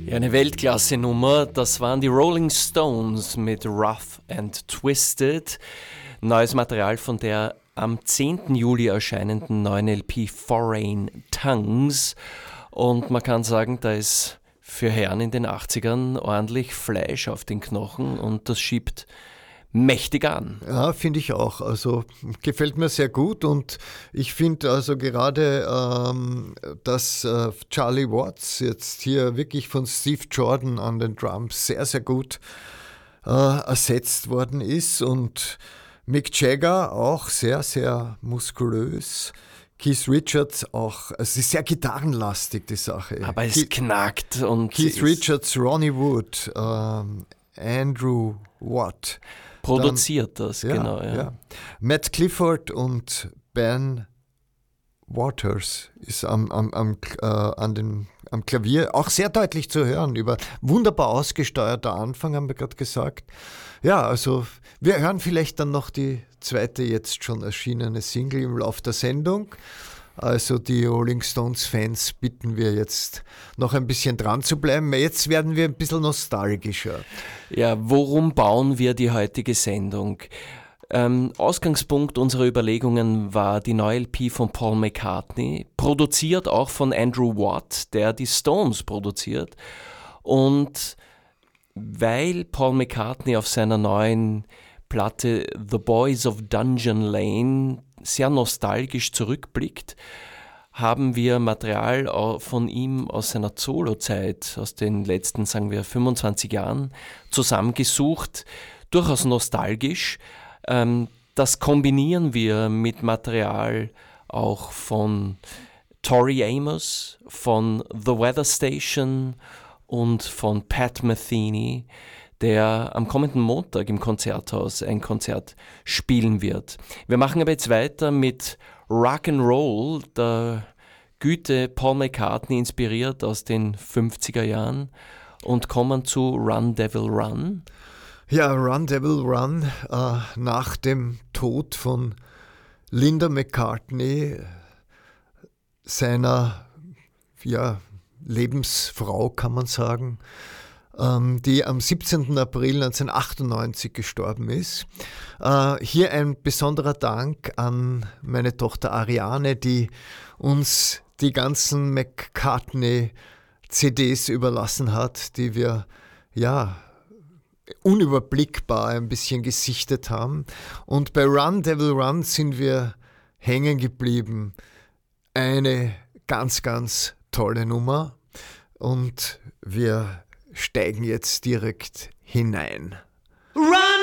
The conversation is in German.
Ja, eine Weltklasse-Nummer, das waren die Rolling Stones mit Rough and Twisted. Neues Material von der am 10. Juli erscheinenden neuen LP Foreign Tongues. Und man kann sagen, da ist für Herren in den 80ern ordentlich Fleisch auf den Knochen und das schiebt mächtig an. Ja, finde ich auch. Also gefällt mir sehr gut und ich finde also gerade, dass Charlie Watts jetzt hier wirklich von Steve Jordan an den Drums sehr, sehr gut ersetzt worden ist und Mick Jagger auch sehr, sehr muskulös. Keith Richards auch, also es ist sehr gitarrenlastig, die Sache. Aber es knackt und Keith Richards, Ronnie Wood, Andrew Watt. produziert das, Ja, genau. Ja. ja. Matt Clifford und Ben Waters ist am Klavier auch sehr deutlich zu hören. Über wunderbar ausgesteuerter Anfang, haben wir gerade gesagt. Ja, also wir hören vielleicht dann noch die zweite jetzt schon erschienene Single im Lauf der Sendung. Also die Rolling Stones-Fans bitten wir jetzt noch ein bisschen dran zu bleiben. Jetzt werden wir ein bisschen nostalgischer. Ja, worum bauen wir die heutige Sendung? Ausgangspunkt unserer Überlegungen war die neue LP von Paul McCartney, produziert auch von Andrew Watt, der die Stones produziert. Und weil Paul McCartney auf seiner neuen Platte The Boys of Dungeon Lane sehr nostalgisch zurückblickt, haben wir Material von ihm aus seiner Solo-Zeit, aus den letzten, sagen wir, 25 Jahren zusammengesucht, durchaus nostalgisch. Das kombinieren wir mit Material auch von Tori Amos, von The Weather Station und von Pat Metheny, der am kommenden Montag im Konzerthaus ein Konzert spielen wird. Wir machen aber jetzt weiter mit Rock'n'Roll, der Güte Paul McCartney inspiriert aus den 50er Jahren und kommen zu Run Devil Run. Ja, Run Devil Run, nach dem Tod von Linda McCartney, seiner Lebensfrau, kann man sagen, die am 17. April 1998 gestorben ist. Hier ein besonderer Dank an meine Tochter Ariane, die uns die ganzen McCartney-CDs überlassen hat, die wir unüberblickbar ein bisschen gesichtet haben. Und bei Run Devil Run sind wir hängen geblieben. Eine ganz, ganz tolle Nummer. Und wir steigen jetzt direkt hinein. Run!